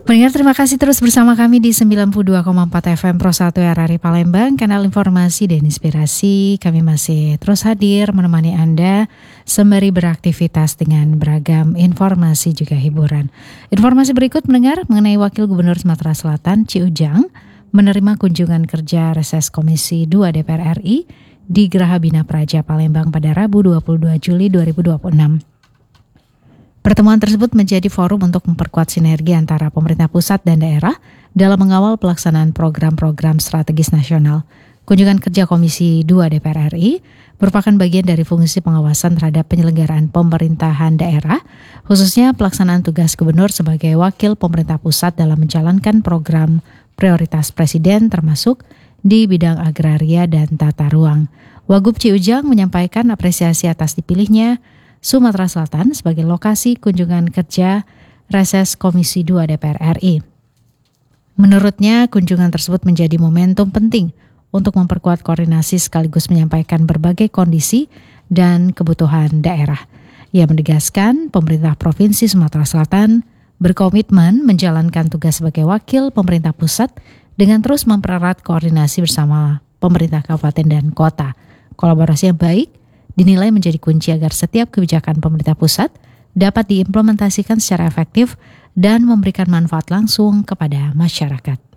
Pendengar, terima kasih terus bersama kami di 92,4 FM Pro 1 RRI Palembang, kanal informasi dan inspirasi. Kami masih terus hadir menemani Anda sembari beraktivitas dengan beragam informasi juga hiburan. Informasi berikut mendengar mengenai Wakil Gubernur Sumatera Selatan Ci Ujang menerima kunjungan kerja reses Komisi 2 DPR RI di Geraha Bina Praja Palembang pada Rabu 22 Juli 2026. Pertemuan tersebut menjadi forum untuk memperkuat sinergi antara pemerintah pusat dan daerah dalam mengawal pelaksanaan program-program strategis nasional. Kunjungan kerja Komisi 2 DPR RI merupakan bagian dari fungsi pengawasan terhadap penyelenggaraan pemerintahan daerah, khususnya pelaksanaan tugas gubernur sebagai wakil pemerintah pusat dalam menjalankan program prioritas Presiden termasuk di bidang agraria dan tata ruang. Wagub Ci Ujang menyampaikan apresiasi atas dipilihnya Sumatera Selatan sebagai lokasi kunjungan kerja reses Komisi 2 DPR RI. Menurutnya, kunjungan tersebut menjadi momentum penting untuk memperkuat koordinasi sekaligus menyampaikan berbagai kondisi dan kebutuhan daerah. Ia menegaskan pemerintah Provinsi Sumatera Selatan berkomitmen menjalankan tugas sebagai wakil pemerintah pusat dengan terus mempererat koordinasi bersama pemerintah kabupaten dan kota. Kolaborasi yang baik dinilai menjadi kunci agar setiap kebijakan pemerintah pusat dapat diimplementasikan secara efektif dan memberikan manfaat langsung kepada masyarakat.